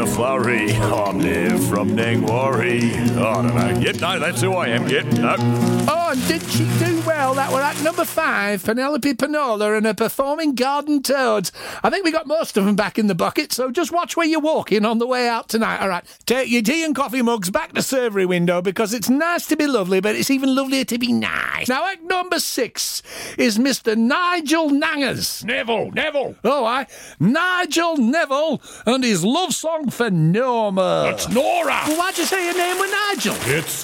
a flurry. I'm there from Nangwarry. I don't know. Yep, no, that's who I am. Yep, no. Oh, and did she do well? That were act number 5, Penelope Panola and her performing garden toads. I think we got most of them back in the bucket, so just watch where you're walking on the way out tonight. All right, take your tea and coffee mugs back to servery window because it's nice to be lovely, but it's even lovelier to be nice. Now, act number 6 is Mr. Nigel Nangers. Neville. Oh, Nigel Neville and his love song for Norma. It's Nora. Well, why'd you say your name was Nigel? It's